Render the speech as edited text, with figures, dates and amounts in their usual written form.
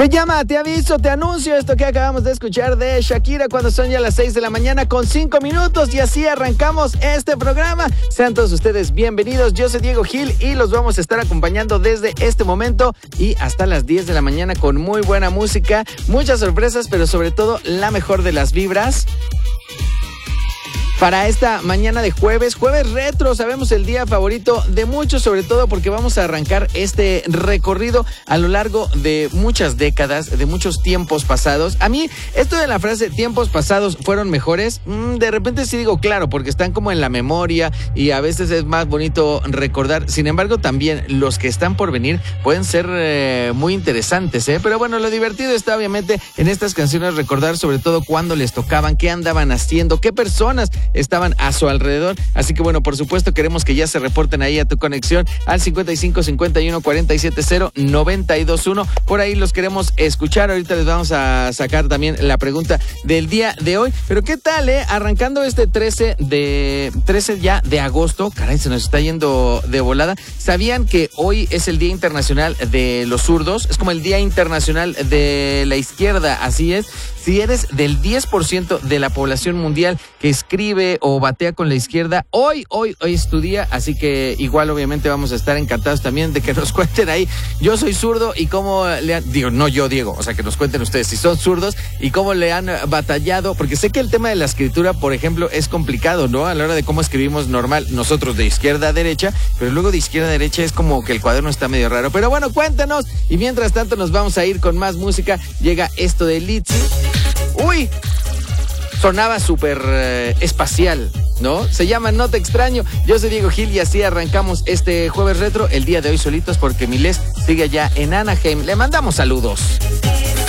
Se llama Te Aviso, Te Anuncio, esto que acabamos de escuchar de Shakira cuando son ya las 6 de la mañana con 5 minutos y así arrancamos este programa. Sean todos ustedes bienvenidos, yo soy Diego Gil y los vamos a estar acompañando desde este momento y hasta las 10 de la mañana con muy buena música, muchas sorpresas, pero sobre todo la mejor de las vibras. Para esta mañana de jueves retro, sabemos el día favorito de muchos, sobre todo porque vamos a arrancar este recorrido a lo largo de muchas décadas, de muchos tiempos pasados. A mí, esto de la frase tiempos pasados fueron mejores, de repente sí digo claro, porque están como en la memoria y a veces es más bonito recordar. Sin embargo, también los que están por venir pueden ser muy interesantes, ¿eh? Pero bueno, lo divertido está obviamente en estas canciones recordar sobre todo cuándo les tocaban, qué andaban haciendo, qué personas estaban a su alrededor. Así que bueno, por supuesto queremos que ya se reporten ahí a tu conexión al 55 51 47 0 92 1. Por ahí los queremos escuchar. Ahorita les vamos a sacar también la pregunta del día de hoy. Pero qué tal, arrancando este 13 ya de agosto. Caray, se nos está yendo de volada. ¿Sabían que hoy es el Día Internacional de los Zurdos? Es como el Día Internacional de la Izquierda, así es. Si eres del 10% de la población mundial que escribe o batea con la izquierda, hoy es tu día, así que igual obviamente vamos a estar encantados también de que nos cuenten ahí. Yo soy zurdo y cómo le han, Diego, o sea, que nos cuenten ustedes si son zurdos y cómo le han batallado, porque sé que el tema de la escritura, por ejemplo, es complicado, ¿no? A la hora de cómo escribimos normal, nosotros de izquierda a derecha, pero luego de izquierda a derecha es como que el cuaderno está medio raro. Pero bueno, cuéntanos, y mientras tanto nos vamos a ir con más música. Llega esto de Litzy. ¡Uy! Sonaba súper espacial, ¿no? Se llama No Te Extraño. Yo soy Diego Gil y así arrancamos este jueves retro. El día de hoy solitos porque Milés sigue allá en Anaheim. Le mandamos saludos.